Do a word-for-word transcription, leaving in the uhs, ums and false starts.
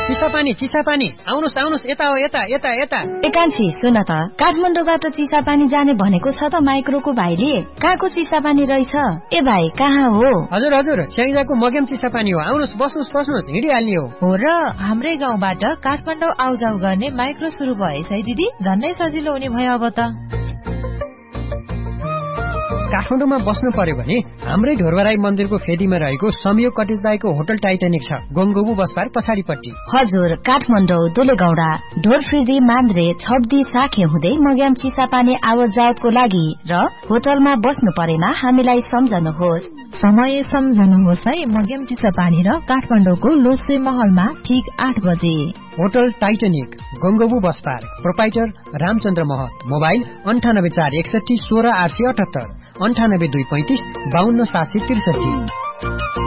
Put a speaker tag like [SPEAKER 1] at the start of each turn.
[SPEAKER 1] चिसापानी चिसापानी आउनुस् आउनुस् यता हो यता यता यता
[SPEAKER 2] एकान्छी सुन त काठमाडौँबाट चिसापानी जाने भनेको छ त माइक्रोको भाइले कहाँको चिसापानी रहेछ ए भाइ कहाँ हो
[SPEAKER 1] हजुर हजुर स्याङ्जाको मगेम चिसापानी हो आउनुस् बस्नुस् बस्नुस् हिँडिहाल्ने हो
[SPEAKER 3] हो र हाम्रै गाउँबाट काठमाडौँ आउजाउ गर्ने माइक्रो सुरु भएछ है दिदी झन्नै सजिलो हुने भयो अब त
[SPEAKER 1] काठमाडौँमा बस्नु पर्यो भने हाम्रै ढोरबराई मन्दिरको फेदीमा रहेको संयोग कटेज दाईको होटल टाइटानिक छ गोङगोबु बसपार पछाडिपट्टि
[SPEAKER 2] हजुर काठमाडौँ दुलेगौडा ढोरफिर्दी मान्द्रे छब्दी साखे हुँदै मग्याम चिसापानी आवत जावतको लागि र होटलमा बस्नु परेमा हामीलाई सम्झनुहोस्
[SPEAKER 3] समय सम्झनुहोस् है मग्याम चिसापानी र काठमाडौँको लोसे महलमा ठीक आठ बजे
[SPEAKER 1] hotel Titanic गंगोबु bus park proprietor Ramchandra महत मोबाइल अन्ठानब्बे चार एकसठी सोह्र आठ सय अठहत्तर अन्ठानब्बे दुई पैंतिस बाहन्न सात सय त्रिसठी